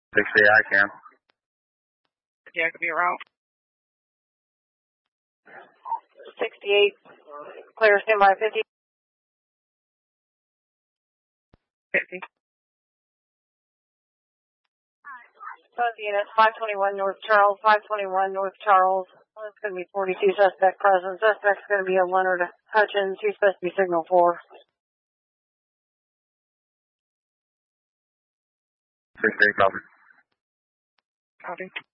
I can. Yeah, it could be around. 68, clear standby 50. 50. Both units, 521 North Charles, 521 North Charles. It's going to be 42 suspect present. Suspect's going to be a Leonard Hutchins. He's supposed to be signal 4. 68, copy. Copy.